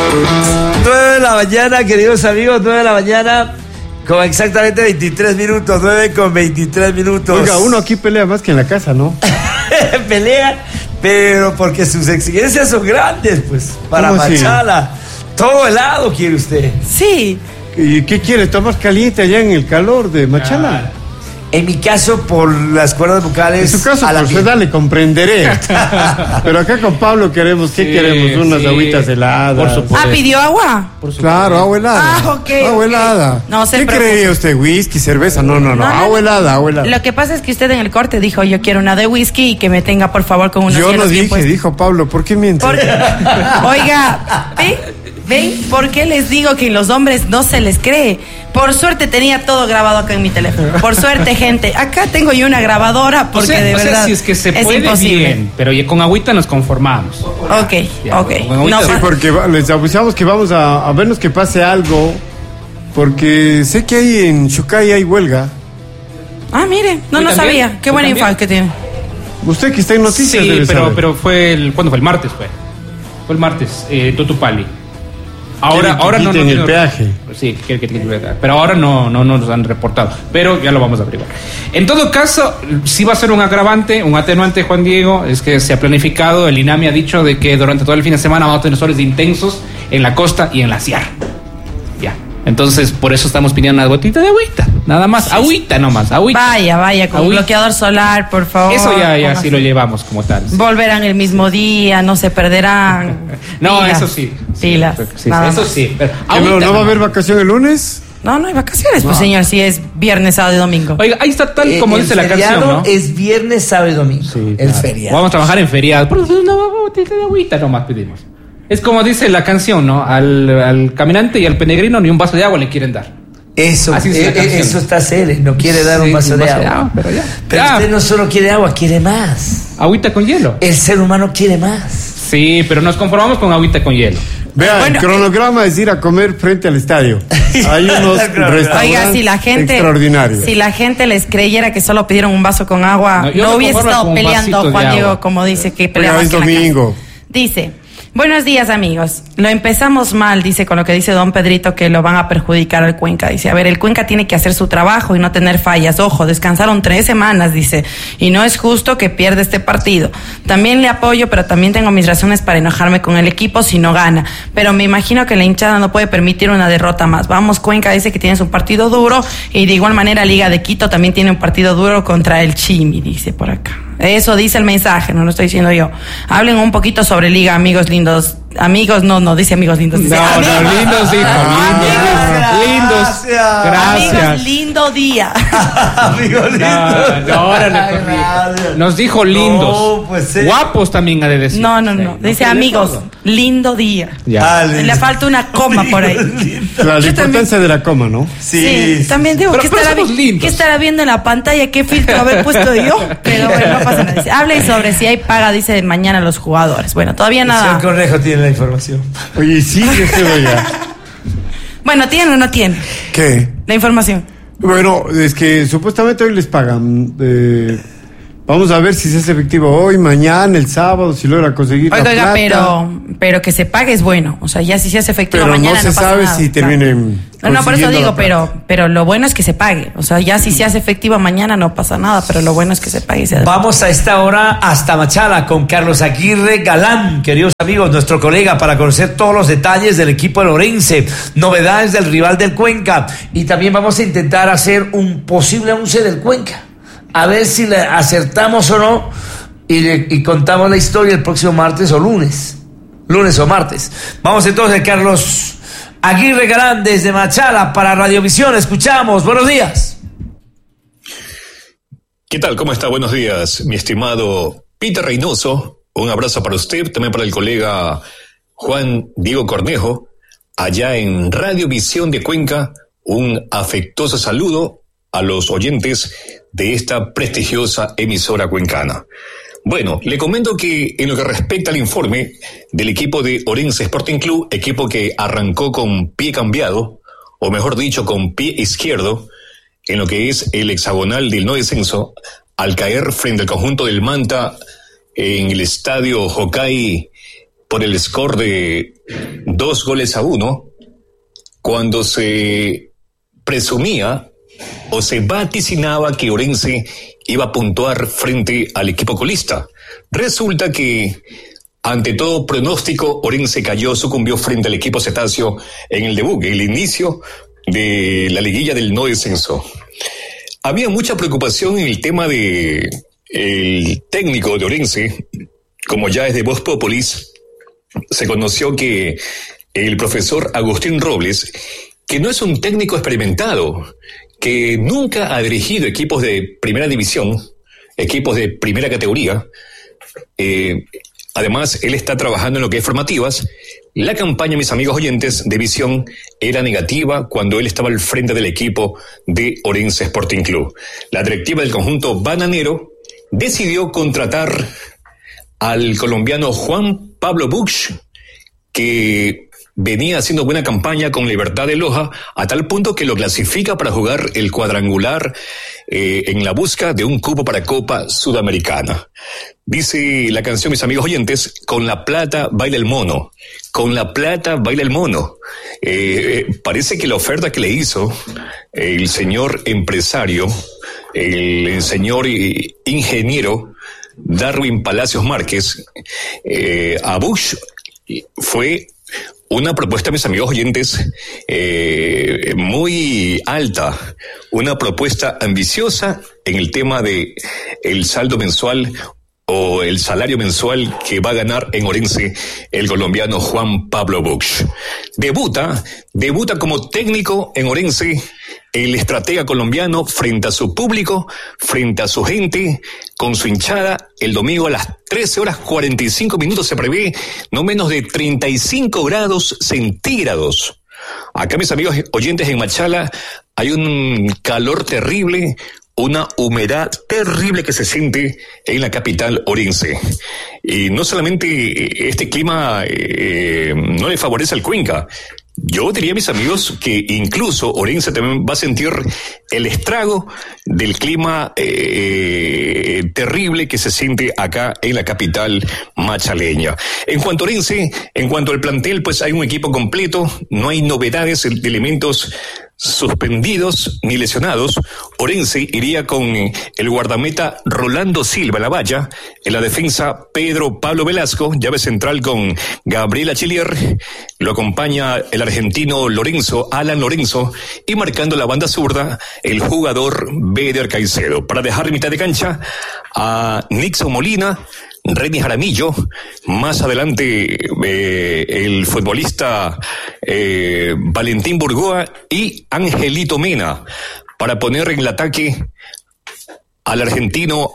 9 de la mañana, queridos amigos, 9 de la mañana, con exactamente 23 minutos, 9 con 23 minutos. Oiga, uno aquí pelea más que en la casa, ¿no? Pelea, pero porque sus exigencias son grandes, pues, para ¿Cómo así? Machala. Todo helado quiere usted. Sí. ¿Y qué quiere? ¿Tomar caliente allá en el calor de Machala? En mi caso, por las cuerdas vocales. En su caso, a la por su piel. edad le comprenderé. Pero acá con Pablo queremos, ¿qué queremos? Unas agüitas heladas. Por supuesto. Ah, ¿pidió agua? Claro, agua helada. Ah, ok, Agua ok. helada. No se ¿Qué preocupe. creía usted? ¿Whisky, cerveza? No. Agua helada, agua helada. Lo que pasa es que usted en el corte dijo, yo quiero una de whisky y que me tenga, por favor, con unos Yo no hielos bien dije, puestos. dijo Pablo, ¿por qué miente? Oiga, ¿ven? ¿Por qué les digo que los hombres no se les cree? Por suerte tenía todo grabado acá en mi teléfono. Por suerte, gente. Acá tengo yo una grabadora porque de verdad si es que se es puede imposible. bien, pero ya con agüita nos conformamos. Ok. Bueno, No, Sí, porque les avisamos que vamos a vernos que pase algo, porque sé que ahí en Chucay hay huelga. Ah, mire, no ¿Tú lo también? sabía. Qué ¿Tú buena también? info que tiene. Usted que está en noticias Sí, debe saber. pero fue ¿cuándo fue? El martes fue. Fue el martes, Tutupali. Quieren que Ahora no quiten el peaje. Sí, quieren que quiten el peaje. Pero ahora no nos han reportado. Pero ya lo vamos a averiguar. En todo caso, sí va a ser un agravante, un atenuante, Juan Diego, es que se ha planificado, el INAMI ha dicho de que durante todo el fin de semana vamos a tener soles intensos en la costa y en la sierra. Ya. Entonces, por eso estamos pidiendo una gotita de agüita. Nada más, agüita nomás, agüita. Vaya, con Agüita. bloqueador solar, por favor. Eso ya Póngase. sí lo llevamos como tal. Volverán el mismo día, no se perderán. No, Pilas, eso sí. Pilas. Sí, nada eso más. sí. Pero ¿Que agüita no va a nomás. haber vacación el lunes? No hay vacaciones, pues señor, si es viernes, sábado y domingo. Oiga, ahí está tal como El dice la canción, feriado ¿no? es viernes, sábado y domingo. Sí, el claro. feriado. Vamos a trabajar en feriados. Por eso una botella de agüita nomás pedimos. Es como dice la canción, ¿no? Al caminante y al peregrino ni un vaso de agua le quieren dar. Eso, Así es la canción. eso está serio. No quiere dar un Sí, vaso de agua. pero ya. Pero Ya. usted no solo quiere agua, quiere más. Agüita con hielo. El ser humano quiere más. Sí, pero nos conformamos con agüita con hielo. Vea, Bueno, el cronograma es ir a comer frente al estadio. Hay unos El cronograma. restaurantes Oiga, extraordinarios. si la gente les creyera que solo pidieron un vaso con agua, No, yo no me hubiese conformo estado con un peleando, vasito de Juan Diego, agua. como dice que Oiga, peleaba es aquí en la domingo. casa. Dice, buenos días, amigos. Lo empezamos mal, dice, con lo que dice don Pedrito, que lo van a perjudicar al Cuenca. Dice, a ver, el Cuenca tiene que hacer su trabajo y no tener fallas. Ojo, descansaron 3 semanas, dice, y no es justo que pierda este partido. También le apoyo, pero también tengo mis razones para enojarme con el equipo si no gana. Pero me imagino que la hinchada no puede permitir una derrota más. Vamos, Cuenca dice que tienes un partido duro, y de igual manera Liga de Quito también tiene un partido duro contra el Chimi, dice por acá. Eso dice el mensaje, no lo estoy diciendo yo. Hablen un poquito sobre Liga, amigos lindos. Amigos, no dice amigos lindos. Dice amigos. lindos, hijo, lindos. Gracias. Amigos, lindo día. Amigo lindo. No, ahora le corrí. Gracias. Nos dijo lindos. No, pues sí. Guapos también ha de decir. No. Sí, Dice no, amigos, todo. lindo día. Ya. Le falta una coma por ahí. La Yo importancia de la coma, ¿no? Sí. También digo, Pero ¿qué somos lindos. estará viendo en la pantalla? ¿Qué filtro haber puesto yo? Pero bueno, no pasa nada. Dice, hablen sobre si hay paga, dice, de mañana los jugadores. Bueno, todavía El señor nada. Cornejo tiene la información. Oye, sí, yo sé, oiga. Bueno, ¿tiene o no tiene ¿Qué? la información? Bueno, es que supuestamente hoy les pagan. Vamos a ver si se hace efectivo hoy, mañana, el sábado, si logra conseguir la Oiga, plata. pero que se pague es bueno. O sea, ya si se hace efectivo Pero mañana no se pasa sabe nada, si claro. terminen. No, por eso consiguiendo digo, la plata. pero lo bueno es que se pague. O sea, ya si se hace efectivo mañana no pasa nada, pero lo bueno es que se pague. Vamos a esta hora hasta Machala con Carlos Aguirre Galán, queridos amigos, nuestro colega, para conocer todos los detalles del equipo lorense, novedades del rival del Cuenca, y también vamos a intentar hacer un posible 11 del Cuenca, a ver si le acertamos o no, y contamos la historia el próximo martes o lunes o martes. Vamos entonces, Carlos Aguirre Galán desde Machala para Radiovisión. Escuchamos, buenos días. ¿Qué tal? ¿Cómo está? Buenos días, mi estimado Peter Reynoso. Un abrazo para usted, también para el colega Juan Diego Cornejo, allá en Radiovisión de Cuenca. Un afectuoso saludo a los oyentes de esta prestigiosa emisora cuencana. Bueno, le comento que en lo que respecta al informe del equipo de Orense Sporting Club, equipo que arrancó con pie cambiado, o mejor dicho, con pie izquierdo, en lo que es el hexagonal del no descenso, al caer frente al conjunto del Manta en el estadio Hokkaido por el score de 2-1, cuando se presumía o se vaticinaba que Orense iba a puntuar frente al equipo colista. Resulta que, ante todo pronóstico, Orense sucumbió frente al equipo cetáceo en el debut, el inicio de la liguilla del no descenso. Había mucha preocupación en el tema de el técnico de Orense, como ya es de Voz Populis. Se conoció que el profesor Agustín Robles, que no es un técnico experimentado, que nunca ha dirigido equipos de primera división, equipos de primera categoría, además él está trabajando en lo que es formativas. La campaña, mis amigos oyentes, de Visión era negativa cuando él estaba al frente del equipo de Orense Sporting Club. La directiva del conjunto bananero decidió contratar al colombiano Juan Pablo Buch, que venía haciendo buena campaña con Libertad de Loja, a tal punto que lo clasifica para jugar el cuadrangular en la busca de un cupo para Copa Sudamericana. Dice la canción, mis amigos oyentes, con la plata baila el mono, con la plata baila el mono. Parece que la oferta que le hizo el señor empresario, el señor ingeniero Darwin Palacios Márquez, a Bush fue una propuesta, mis amigos oyentes, muy alta, una propuesta ambiciosa en el tema de el saldo mensual o el salario mensual que va a ganar en Orense el colombiano Juan Pablo Buch. Debuta como técnico en Orense el estratega colombiano frente a su público, frente a su gente, con su hinchada, el domingo a las 13:45 se prevé no menos de 35 grados centígrados. Acá, mis amigos oyentes, en Machala hay un calor terrible, una humedad terrible que se siente en la capital Orense. Y no solamente este clima no le favorece al Cuenca. Yo diría, mis amigos, que incluso Orense también va a sentir el estrago del clima terrible que se siente acá en la capital machaleña. En cuanto a Orense, en cuanto al plantel, pues hay un equipo completo, no hay novedades de elementos suspendidos ni lesionados. Orense iría con el guardameta Rolando Silva en la valla, en la defensa Pedro Pablo Velasco, llave central con Gabriel Achillier, lo acompaña el argentino Alan Lorenzo, y marcando la banda zurda el jugador Beder Caicedo, para dejar mitad de cancha a Nixon Molina, Reni Jaramillo, más adelante el futbolista Valentín Burgoa y Angelito Mena, para poner en el ataque al argentino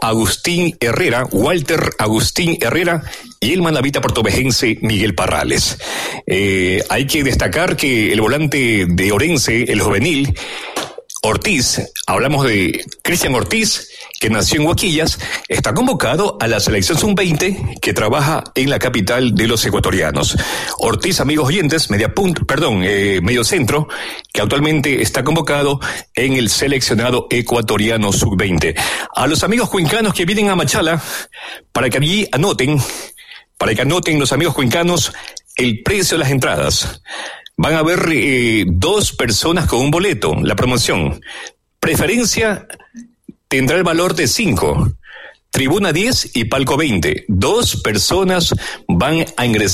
Walter Agustín Herrera, y el manavita portovejense Miguel Parrales. Hay que destacar que el volante de Orense, el juvenil Ortiz, hablamos de Cristian Ortiz, que nació en Huaquillas, está convocado a la selección sub-20 que trabaja en la capital de los ecuatorianos. Ortiz, amigos oyentes, medio centro, que actualmente está convocado en el seleccionado ecuatoriano sub-20. A los amigos cuencanos que vienen a Machala, para que allí anoten los amigos cuencanos el precio de las entradas. Van a haber 2 personas con un boleto. La promoción preferencia tendrá el valor de 5, tribuna 10 y palco 20. 2 personas van a ingresar